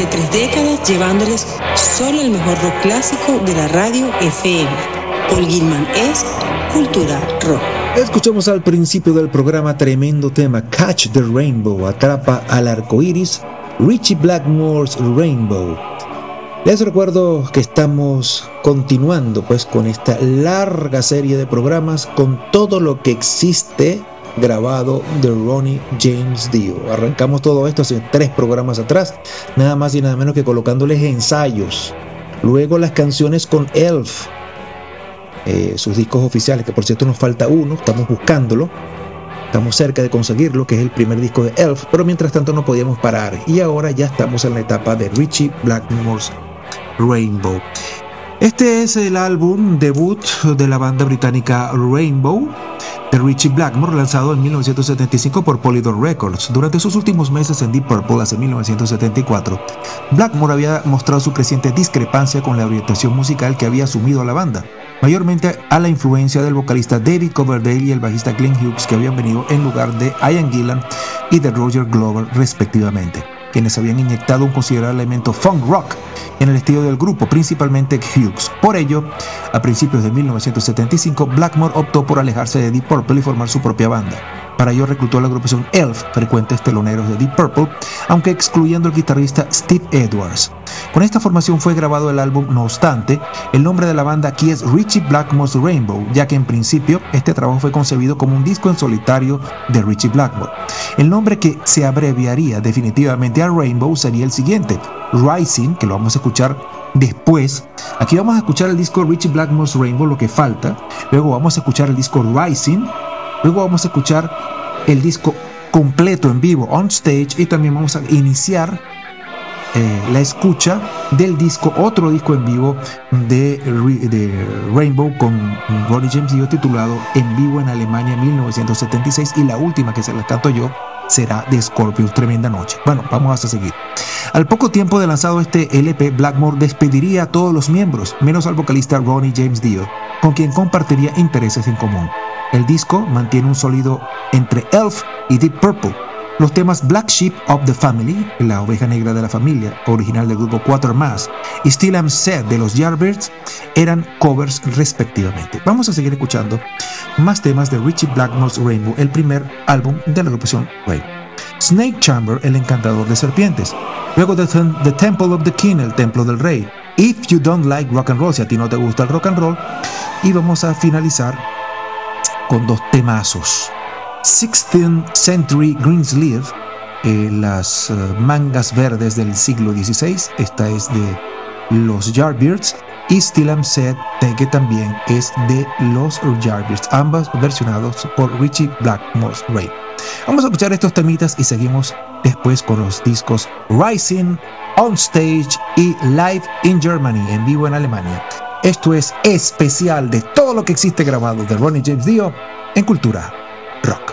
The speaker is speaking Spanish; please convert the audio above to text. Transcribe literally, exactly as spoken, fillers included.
durante tres décadas llevándoles solo el mejor rock clásico de la radio F M. Paul Gilman es Cultura Rock. Escuchamos al principio del programa tremendo tema Catch the Rainbow, atrapa al arco iris, Ritchie Blackmore's Rainbow. Les recuerdo que estamos continuando pues con esta larga serie de programas con todo lo que existe grabado de Ronnie James Dio. Arrancamos todo esto hace tres programas atrás, nada más y nada menos que colocándoles ensayos, luego las canciones con Elf, eh, sus discos oficiales, que por cierto nos falta uno, estamos buscándolo, estamos cerca de conseguirlo, que es el primer disco de Elf, pero mientras tanto no podíamos parar y ahora ya estamos en la etapa de Ritchie Blackmore's Rainbow. Este es el álbum debut de la banda británica Rainbow de Ritchie Blackmore, lanzado en mil novecientos setenta y cinco por Polydor Records. Durante sus últimos meses en Deep Purple, hace mil novecientos setenta y cuatro, Blackmore había mostrado su creciente discrepancia con la orientación musical que había asumido a la banda, mayormente a la influencia del vocalista David Coverdale y el bajista Glenn Hughes, que habían venido en lugar de Ian Gillan y de Roger Glover respectivamente, quienes habían inyectado un considerable elemento funk rock en el estilo del grupo, principalmente Hughes. Por ello, a principios de mil novecientos setenta y cinco, Blackmore optó por alejarse de Deep Purple y formar su propia banda. Para ello reclutó a la agrupación Elf, frecuentes teloneros de Deep Purple, aunque excluyendo al guitarrista Steve Edwards. Con esta formación fue grabado el álbum. No obstante, el nombre de la banda aquí es Ritchie Blackmore's Rainbow, ya que en principio este trabajo fue concebido como un disco en solitario de Ritchie Blackmore. El nombre que se abreviaría definitivamente a Rainbow sería el siguiente, Rising, que lo vamos a escuchar después. Aquí vamos a escuchar el disco Ritchie Blackmore's Rainbow, lo que falta. Luego vamos a escuchar el disco Rising. Luego vamos a escuchar el disco completo en vivo, On Stage, y también vamos a iniciar eh, la escucha del disco, otro disco en vivo de, de Rainbow con Ronnie James Dio, titulado En Vivo en Alemania mil novecientos setenta y seis, y la última que se la canto yo será de Scorpions, Tremenda Noche. Bueno, vamos a seguir. Al poco tiempo de lanzado este L P, Blackmore despediría a todos los miembros, menos al vocalista Ronnie James Dio, con quien compartiría intereses en común. El disco mantiene un sólido entre Elf y Deep Purple. Los temas Black Sheep of the Family, la oveja negra de la familia, original del grupo Quatermass, y Still I'm Sad de los Yardbirds, eran covers respectivamente. Vamos a seguir escuchando más temas de Ritchie Blackmore's Rainbow, el primer álbum de la agrupación Rainbow. Snake Chamber, el encantador de serpientes. Luego The, the Temple of the King, el templo del rey. If You Don't Like Rock and Roll, si a ti no te gusta el rock and roll. Y vamos a finalizar con dos temazos. sixteenth Century Greensleeve, eh, las uh, mangas verdes del siglo dieciséis. Esta es de los Yardbirds. Y Still I'm Sad, que también es de los Yardbirds, ambas versionados por Ritchie Blackmore's Rainbow. Vamos a escuchar estos temitas y seguimos después con los discos Rising, On Stage y Live in Germany, en vivo en Alemania. Esto es especial de todo lo que existe grabado de Ronnie James Dio en Cultura Rock.